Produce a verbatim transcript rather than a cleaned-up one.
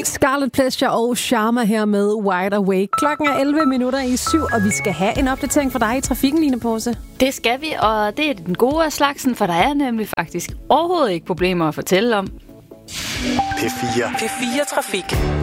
Scarlet Pleasure og Sharma her med Wide Awake. Klokken er elleve minutter i syv, og vi skal have en opdatering for dig i trafikken, Line Pause. Det skal vi, og det er den gode af slagsen, for der er nemlig faktisk overhovedet ikke problemer at fortælle om. P fire. P fire Trafik.